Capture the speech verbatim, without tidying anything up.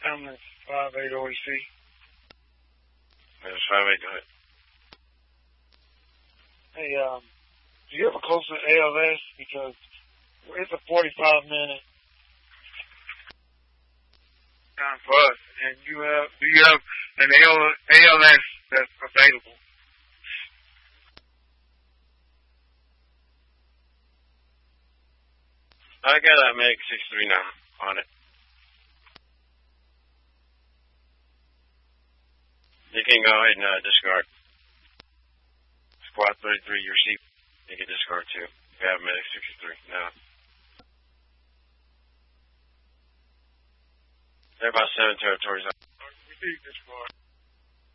Ambulance five eight O E C. It's five eight, go ahead. Hey, um, do you have a closer A L S? Because it's a forty-five minute time for us. And you have, do you have an A L S that's available? I got a Medic sixty-three now on it. You can go ahead and uh, discard. Squad thirty-three, you receive. You can discard too. You have Medic sixty-three now. They're about seven territories. Receive discard.